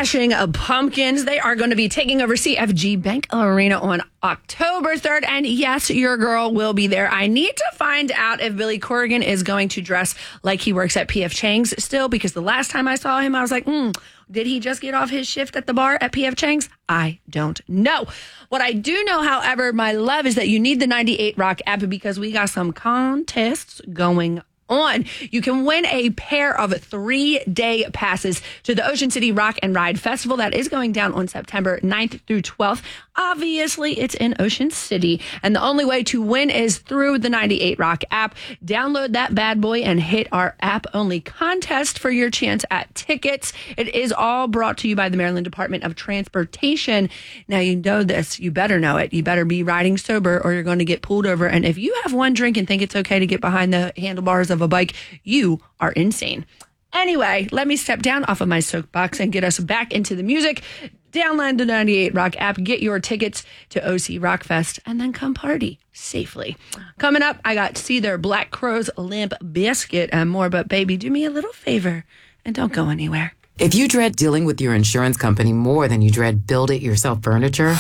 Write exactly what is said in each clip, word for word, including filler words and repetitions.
Smashing Pumpkins. They are going to be taking over C F G Bank Arena on October third. And yes, your girl will be there. I need to find out if Billy Corrigan is going to dress like he works at P F Chang's still, because the last time I saw him, I was like, hmm, did he just get off his shift at the bar at P F Chang's? I don't know. What I do know, however, my love, is that you need the ninety-eight Rock app, because we got some contests going on. On. You can win a pair of three-day passes to the Ocean City Rock and Ride Festival that is going down on September ninth through twelfth. Obviously, it's in Ocean City, and the only way to win is through the ninety-eight Rock app. Download that bad boy and hit our app-only contest for your chance at tickets. It is all brought to you by the Maryland Department of Transportation. Now, you know this. You better know it. You better be riding sober, or you're going to get pulled over. And if you have one drink and think it's okay to get behind the handlebars of a bike, you are insane. Anyway, let me step down off of my soapbox and get us back into the music. Download the ninety-eight Rock app, get your tickets to O C Rockfest, and then come party safely. Coming up, I got See Their Black Crowes, Limp Bizkit, and more. But baby, do me a little favor and don't go anywhere. If you dread dealing with your insurance company more than you dread build-it-yourself furniture,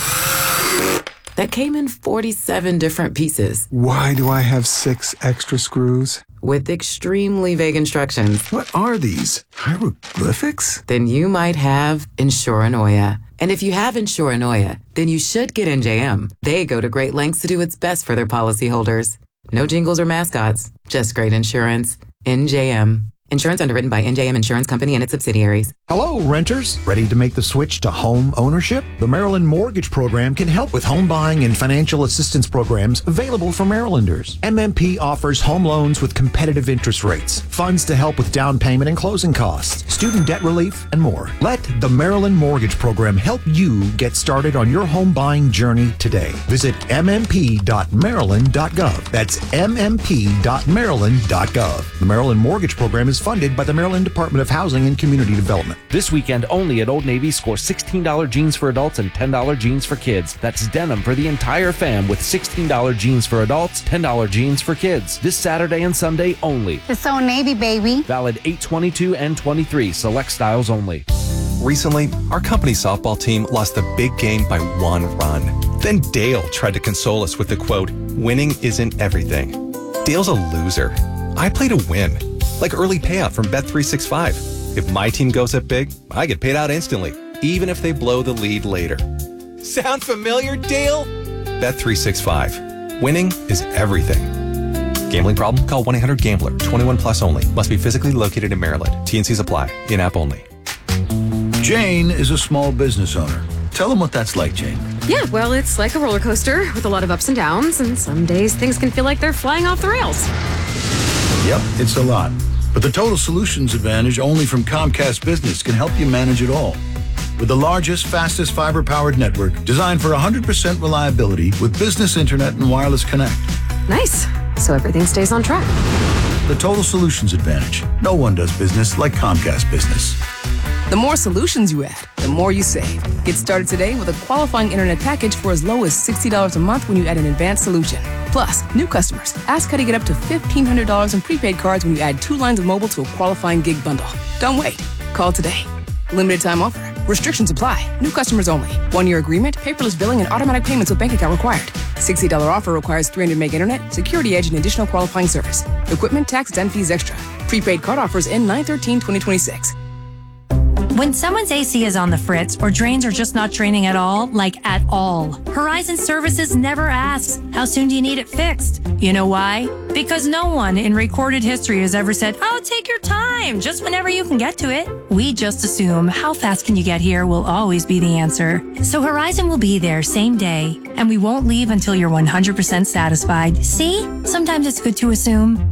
that came in forty-seven different pieces. Why do I have six extra screws? With extremely vague instructions. What are these? Hieroglyphics? Then you might have Insuranoia. And if you have Insuranoia, then you should get N J M. They go to great lengths to do its best for their policyholders. No jingles or mascots, just great insurance. N J M. Insurance underwritten by N J M Insurance Company and its subsidiaries. Hello, renters. Ready to make the switch to home ownership? The Maryland Mortgage Program can help with home buying and financial assistance programs available for Marylanders. M M P offers home loans with competitive interest rates, funds to help with down payment and closing costs, student debt relief, and more. Let the Maryland Mortgage Program help you get started on your home buying journey today. Visit m m p dot maryland dot gov. That's m m p dot maryland dot gov. The Maryland Mortgage Program is funded by the Maryland Department of Housing and Community Development. This weekend only at Old Navy, score sixteen dollars jeans for adults and ten dollars jeans for kids. That's denim for the entire fam with sixteen dollars jeans for adults, ten dollars jeans for kids. This Saturday and Sunday only. It's Old Navy, baby. Valid eight twenty-two and twenty-three. Select styles only. Recently, our company softball team lost the big game by one run. Then Dale tried to console us with the quote, "Winning isn't everything." Dale's a loser. I play to win. Like early payout from Bet three sixty-five. If my team goes up big, I get paid out instantly, even if they blow the lead later. Sound familiar, Dale? Bet three sixty-five. Winning is everything. Gambling problem? Call one eight hundred gambler. twenty-one plus only. Must be physically located in Maryland. T and Cs apply. In-app only. Jane is a small business owner. Tell them what that's like, Jane. Yeah, well, it's like a roller coaster with a lot of ups and downs, and some days things can feel like they're flying off the rails. Yep, it's a lot. But the Total Solutions Advantage only from Comcast Business can help you manage it all. With the largest, fastest fiber-powered network designed for one hundred percent reliability with business internet and wireless connect. Nice. So everything stays on track. The Total Solutions Advantage. No one does business like Comcast Business. The more solutions you add, the more you save. Get started today with a qualifying internet package for as low as sixty dollars a month when you add an advanced solution. Plus, new customers, ask how to get up to fifteen hundred dollars in prepaid cards when you add two lines of mobile to a qualifying gig bundle. Don't wait. Call today. Limited time offer. Restrictions apply. New customers only. One-year agreement, paperless billing, and automatic payments with bank account required. sixty dollars offer requires three hundred meg internet, security edge, and additional qualifying service. Equipment, tax, and fees extra. Prepaid card offers end nine thirteen twenty twenty-six. When someone's A C is on the fritz or drains are just not draining at all, like at all, Horizon Services never asks, how soon do you need it fixed? You know why? Because no one in recorded history has ever said, oh, take your time, just whenever you can get to it. We just assume how fast can you get here will always be the answer. So Horizon will be there same day, and we won't leave until you're one hundred percent satisfied. See? Sometimes it's good to assume.